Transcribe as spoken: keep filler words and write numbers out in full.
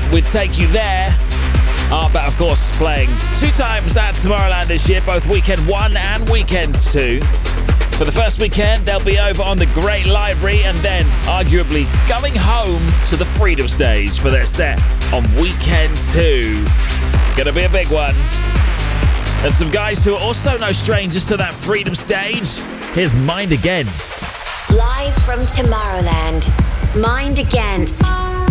we'd take you there. Artbat, of course, playing two times at Tomorrowland this year, both weekend one and weekend two. For the first weekend, they'll be over on the Great Library and then arguably going home to the Freedom Stage for their set on weekend two. Gonna be a big one. And some guys who are also no strangers to that Freedom Stage. Here's Mind Against. Live from Tomorrowland, Mind Against.